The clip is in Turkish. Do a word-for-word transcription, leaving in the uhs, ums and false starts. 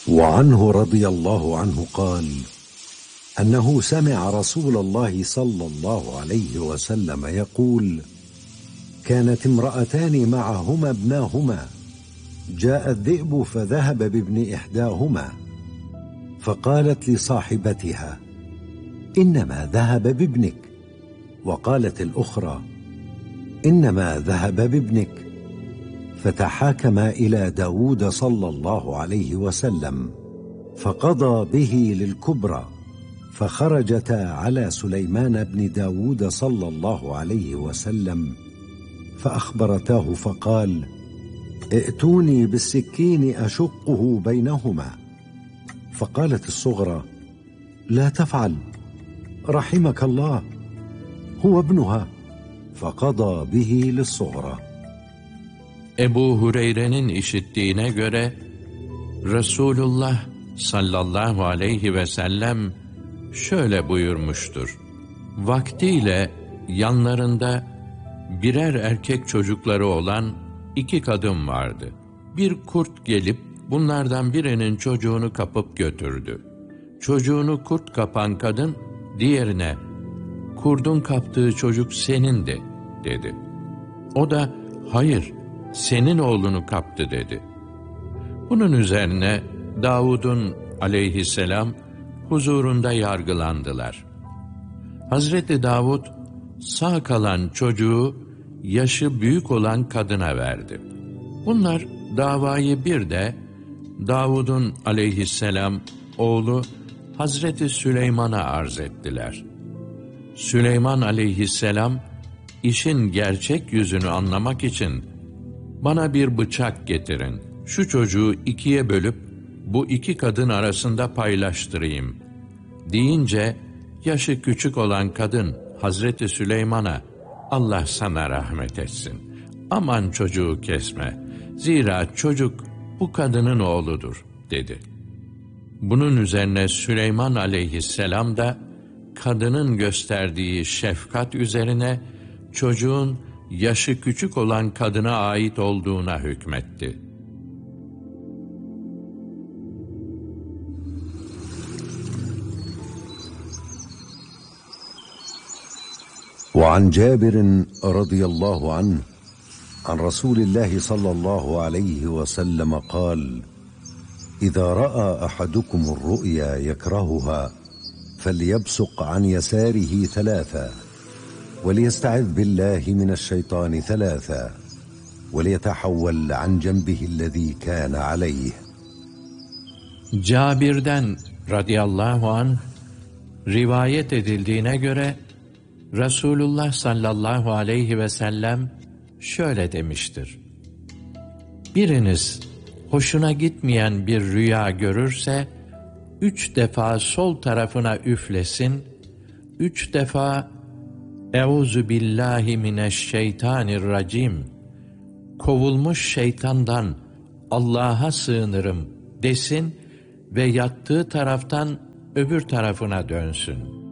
وعنه رضي الله عنه قال أنه سمع رسول الله صلى الله عليه وسلم يقول: كانت امرأتان معهما ابناهما، جاء الذئب فذهب بابن إحداهما، فقالت لصاحبتها: إنما ذهب بابنك، وقالت الأخرى: إنما ذهب بابنك. فتحاكما إلى داود صلى الله عليه وسلم، فقضى به للكبرى، فخرجتا على سليمان بن داود صلى الله عليه وسلم فأخبرتاه، فقال: ائتوني بالسكين أشقه بينهما. فقالت الصغرى: لا تفعل، رحمك الله، هو ابنها. فقضى به للصغرى. Ebu Hureyre'nin işittiğine göre Resulullah sallallahu aleyhi ve sellem şöyle buyurmuştur: vaktiyle yanlarında birer erkek çocukları olan iki kadın vardı. Bir kurt gelip bunlardan birinin çocuğunu kapıp götürdü. Çocuğunu kurt kapan kadın diğerine: kurdun kaptığı çocuk senindi dedi. O da hayır, senin oğlunu kaptı dedi. Bunun üzerine Davud'un aleyhisselam huzurunda yargılandılar. Hazreti Davud sağ kalan çocuğu yaşı büyük olan kadına verdi. Bunlar davayı bir de Davud'un aleyhisselam oğlu Hazreti Süleyman'a arz ettiler. Süleyman aleyhisselam işin gerçek yüzünü anlamak için bana bir bıçak getirin, şu çocuğu ikiye bölüp bu iki kadın arasında paylaştırayım deyince yaşı küçük olan kadın Hazreti Süleyman'a Allah sana rahmet etsin, aman çocuğu kesme, zira çocuk bu kadının oğludur dedi. Bunun üzerine Süleyman aleyhisselam da kadının gösterdiği şefkat üzerine çocuğun yaşı küçük olan kadına ait olduğuna hükmetti. وعن جابر رضي الله عنه عن رسول الله صلى الله عليه وسلم قال: إذا رأى أحدكم الرؤيا يكرهها فليبصق عن يساره ثلاثا، وليستعذ بالله من الشيطان ثلاثا، وليتحول عن جنبه الذي كان عليه. Cabir'den radıyallahu anh rivayet edildiğine göre Resulullah sallallahu aleyhi ve sellem şöyle demiştir: biriniz hoşuna gitmeyen bir rüya görürse üç defa sol tarafına üflesin, üç defa Euzu billahi mineşşeytanirracim, kovulmuş şeytandan Allah'a sığınırım desin ve yattığı taraftan öbür tarafına dönsün.